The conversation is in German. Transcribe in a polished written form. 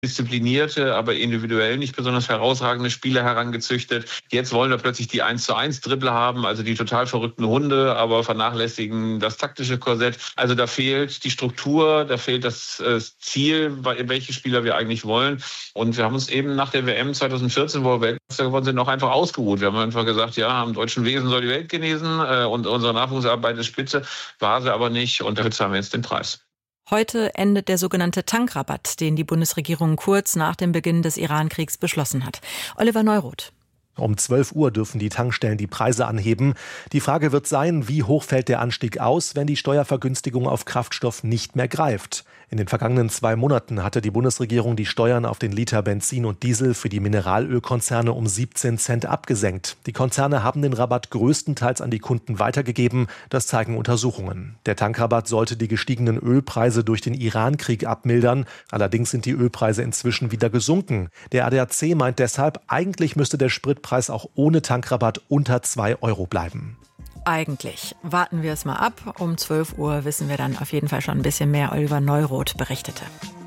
disziplinierte, aber individuell nicht besonders herausragende Spieler herangezüchtet. Jetzt wollen wir plötzlich die 1:1-Dribbler haben, also die total verrückten Hunde, aber vernachlässigen das taktische Korsett. Also da fehlt die Struktur, da fehlt das Ziel, welche Spieler wir eigentlich wollen. Und wir haben uns eben nach der WM 2014, wo wir Weltmeister geworden sind, noch einfach ausgeruht. Wir haben einfach gesagt, ja, am deutschen Wesen soll die Welt genesen und unsere Nachwuchsarbeit ist spitze, war sie aber nicht und dafür zahlen wir jetzt den Preis. Heute endet der sogenannte Tankrabatt, den die Bundesregierung kurz nach dem Beginn des Iran-Kriegs beschlossen hat. Oliver Neuroth. Um 12 Uhr dürfen die Tankstellen die Preise anheben. Die Frage wird sein, wie hoch fällt der Anstieg aus, wenn die Steuervergünstigung auf Kraftstoff nicht mehr greift. In den vergangenen 2 Monaten hatte die Bundesregierung die Steuern auf den Liter Benzin und Diesel für die Mineralölkonzerne um 17 Cent abgesenkt. Die Konzerne haben den Rabatt größtenteils an die Kunden weitergegeben. Das zeigen Untersuchungen. Der Tankrabatt sollte die gestiegenen Ölpreise durch den Iran-Krieg abmildern. Allerdings sind die Ölpreise inzwischen wieder gesunken. Der ADAC meint deshalb, eigentlich müsste der Spritpreis auch ohne Tankrabatt unter 2 Euro bleiben. Eigentlich. Warten wir es mal ab. Um 12 Uhr wissen wir dann auf jeden Fall schon ein bisschen mehr. Oliver Neuroth berichtete.